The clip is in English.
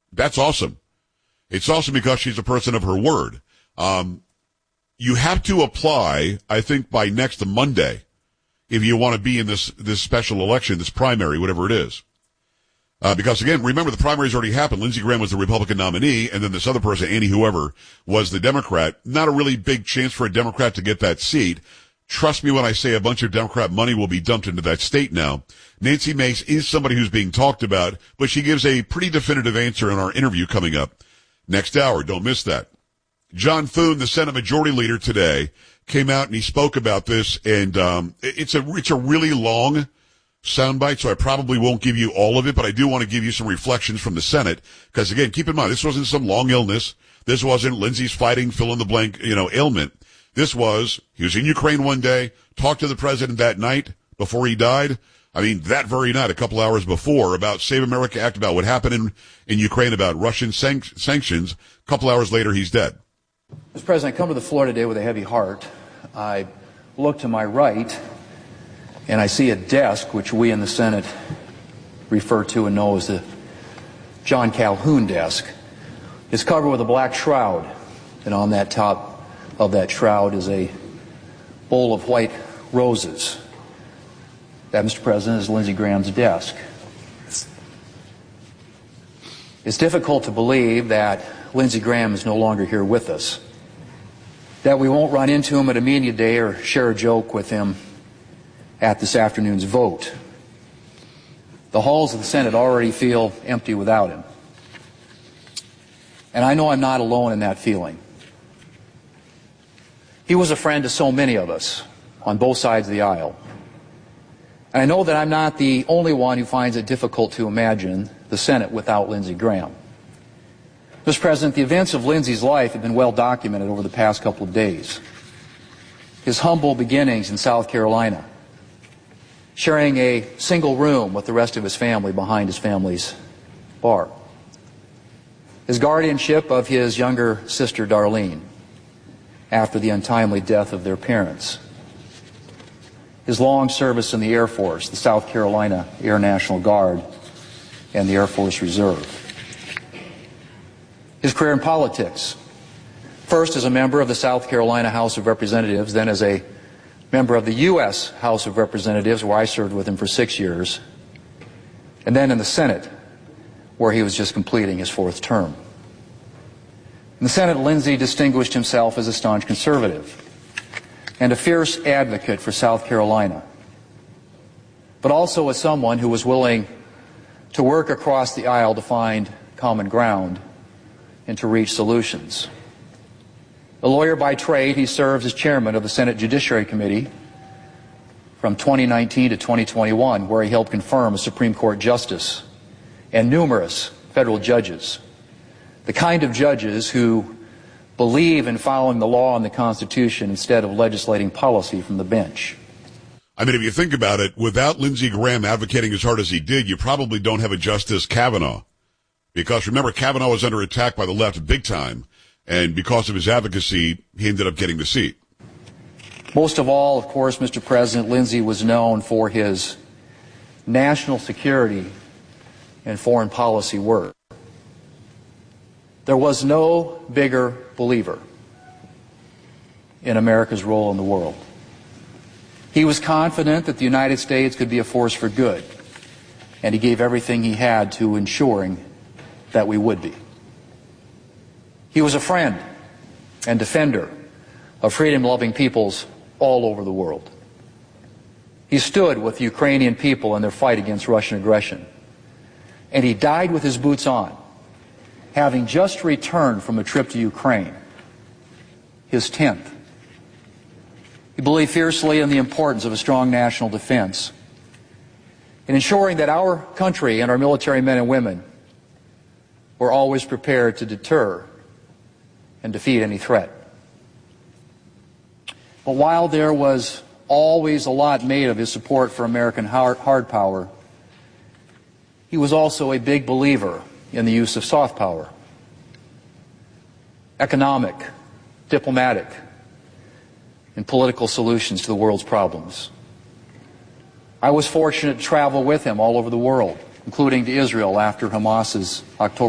That's awesome. It's awesome because she's a person of her word. You have to apply, I think, by next Monday if you want to be in this special election, this primary, whatever it is. Because again, remember the primaries already happened. Lindsey Graham was the Republican nominee, and then this other person, Annie whoever, was the Democrat. Not a really big chance for a Democrat to get that seat. Trust me when I say a bunch of Democrat money will be dumped into that state now. Nancy Mace is somebody who's being talked about, but she gives a pretty definitive answer in our interview coming up next hour. Don't miss that. John Thune, the Senate Majority Leader today, came out and he spoke about this, and it's a really long soundbite, so I probably won't give you all of it, but I do want to give you some reflections from the Senate, because again, keep in mind, this wasn't some long illness. This wasn't Lindsey's fighting fill-in-the-blank, ailment. This was, he was in Ukraine one day, talked to the president that night before he died. I mean, that very night, a couple hours before, about Save America Act, about what happened in Ukraine, about Russian sanctions. A couple hours later, he's dead. Mr. President, I come to the floor today with a heavy heart. I look to my right, and I see a desk, which we in the Senate refer to and know as the John Calhoun desk. It's covered with a black shroud, and on that top of that shroud is a bowl of white roses. That, Mr. President, is Lindsey Graham's desk. It's difficult to believe that Lindsey Graham is no longer here with us, that we won't run into him at a media day or share a joke with him at this afternoon's vote. The halls of the Senate already feel empty without him. And I know I'm not alone in that feeling. He was a friend to so many of us on both sides of the aisle. And I know that I'm not the only one who finds it difficult to imagine the Senate without Lindsey Graham. Mr. President, the events of Lindsey's life have been well documented over the past couple of days. His humble beginnings in South Carolina, sharing a single room with the rest of his family behind his family's bar. His guardianship of his younger sister, Darlene, after the untimely death of their parents. His long service in the Air Force, the South Carolina Air National Guard, and the Air Force Reserve. His career in politics, first as a member of the South Carolina House of Representatives, then as a member of the U.S. House of Representatives, where I served with him for 6 years, and then in the Senate, where he was just completing his 4th term. In the Senate, Lindsey distinguished himself as a staunch conservative and a fierce advocate for South Carolina, but also as someone who was willing to work across the aisle to find common ground and to reach solutions. A lawyer by trade, he serves as chairman of the Senate Judiciary Committee from 2019 to 2021, where he helped confirm a Supreme Court justice and numerous federal judges, the kind of judges who believe in following the law and the Constitution instead of legislating policy from the bench. I mean, if you think about it, without Lindsey Graham advocating as hard as he did, you probably don't have a Justice Kavanaugh. Because remember, Kavanaugh was under attack by the left big time, and because of his advocacy, he ended up getting the seat. Most of all, of course, Mr. President, Lindsey was known for his national security and foreign policy work. There was no bigger believer in America's role in the world. He was confident that the United States could be a force for good, and he gave everything he had to ensuring that we would be. He was a friend and defender of freedom-loving peoples all over the world. He stood with the Ukrainian people in their fight against Russian aggression, and he died with his boots on, having just returned from a trip to Ukraine, his 10th. He believed fiercely in the importance of a strong national defense, in ensuring that our country and our military men and women were always prepared to deter and defeat any threat. But while there was always a lot made of his support for American hard power, he was also a big believer in the use of soft power, economic, diplomatic, and political solutions to the world's problems. I was fortunate to travel with him all over the world, including to Israel after Hamas's October